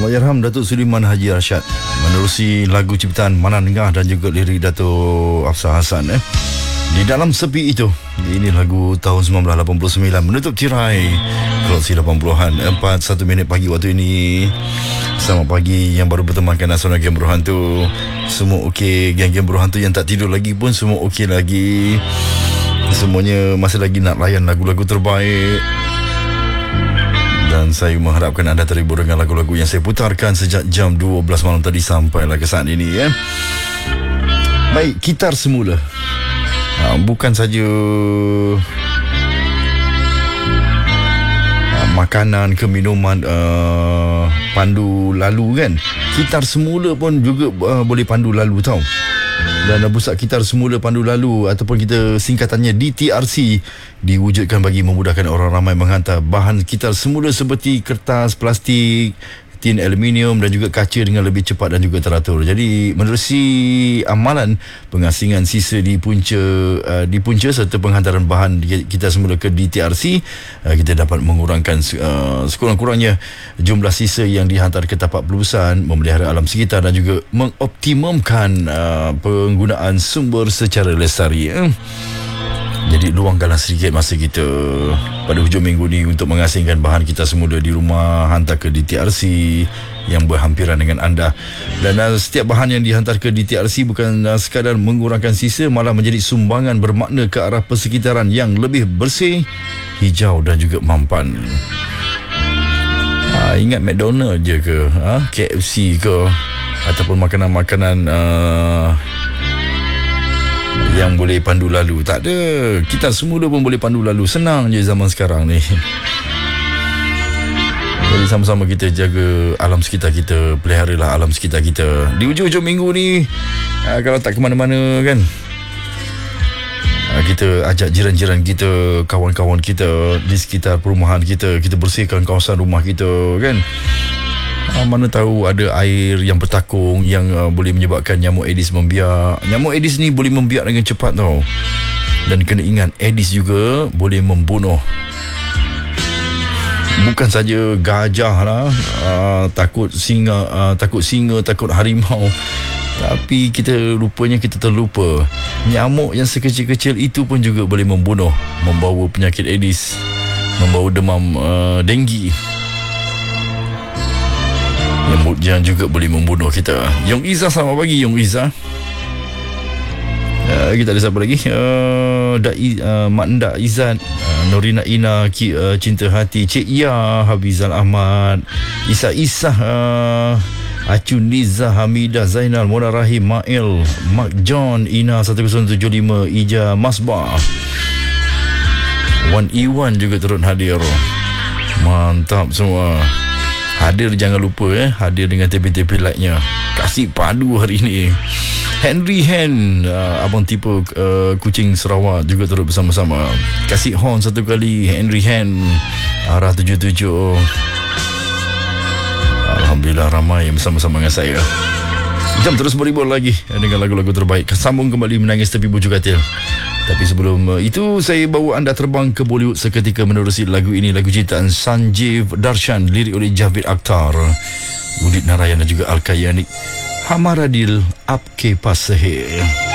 Allahyarham Datuk Suleiman Haji Rashad menerusi lagu ciptaan Manan Ngah dan juga lirik Datuk Afsar Hassan Di Dalam Sepi Itu. Ini lagu tahun 1989 menutup tirai Keloksi 80-an 4:01 pagi waktu ini. Selamat pagi yang baru bertemankan Nasional Geng Berhantu. Semua okey, geng-geng berhantu yang tak tidur lagi pun semua okey lagi. Semuanya masih lagi nak layan lagu-lagu terbaik. Dan saya mengharapkan anda terhibur dengan lagu-lagu yang saya putarkan sejak jam 12 malam tadi sampailah ke saat ini ya. Baik, Gitar Semula. Bukan saja makanan ke minuman pandu lalu kan. Gitar Semula pun juga boleh pandu lalu tau. Dan pusat Gitar Semula Pandu Lalu ataupun kita singkatannya DTRC diwujudkan bagi memudahkan orang ramai menghantar bahan gitar semula seperti kertas, plastik, tin aluminium dan juga kaca dengan lebih cepat dan juga teratur. Jadi menerusi amalan pengasingan sisa di punca serta penghantaran bahan gitar semula ke DTRC, kita dapat mengurangkan sekurang-kurangnya jumlah sisa yang dihantar ke tapak pelurusan, memelihara alam sekitar dan juga mengoptimumkan penggunaan sumber secara lestari. Jadi luangkanlah sedikit masa kita pada hujung minggu ni untuk mengasingkan bahan kita semula di rumah, hantar ke DTRC yang berhampiran dengan anda. Dan setiap bahan yang dihantar ke DTRC bukan sekadar mengurangkan sisa, malah menjadi sumbangan bermakna ke arah persekitaran yang lebih bersih, hijau dan juga mampan. Ingat McDonald je ke, KFC ke, ataupun makanan-makanan yang boleh pandu lalu? Tak ada. Gitar Semula pun boleh pandu lalu. Senang je zaman sekarang ni. Jadi sama-sama kita jaga alam sekitar kita, peliharalah alam sekitar kita. Di hujung-hujung minggu ni, kalau tak ke mana-mana kan, kita ajak jiran-jiran kita, kawan-kawan kita di sekitar perumahan kita, kita bersihkan kawasan rumah kita kan. Mana tahu ada air yang bertakung yang boleh menyebabkan nyamuk Aedes membiak. Nyamuk Aedes ni boleh membiak dengan cepat tau. Dan kena ingat, Aedes juga boleh membunuh. Bukan saja gajah lah, takut singa, takut harimau. Tapi rupanya kita terlupa, nyamuk yang sekecil-kecil itu pun juga boleh membunuh, membawa penyakit Aedes, membawa demam denggi yang juga boleh membunuh kita. Yong Izzah, selamat pagi Yong Izzah. Kita ada siapa lagi? Mak Ndak Izzat, Norina Ina, Cinta Hati, Cik Ia, Habizal Ahmad, Isa, Acun Liza, Hamidah Zainal, Mona Rahim, Mail, Mak John, Ina 1075, Ija Masbah, Wan Iwan juga turut hadir. Mantap semua. Hadir jangan lupa hadir dengan tepi-tepi lightnya. Kasih padu hari ini. Henry Hen, abang tipe kucing Sarawak juga turut bersama-sama. Kasih horn satu kali Henry Hen, arah 77. Alhamdulillah ramai yang bersama-sama dengan saya. Jam terus beribul lagi dengan lagu-lagu terbaik. Sambung kembali Menangis Tepi Bujuk Katil. Tapi sebelum itu, saya bawa anda terbang ke Bollywood seketika menerusi lagu ini, lagu ciptaan Sanjeev Darshan, lirik oleh Javed Akhtar, Udit Narayan dan juga Al-Kayani. Hamaradil Apke Passe Hai.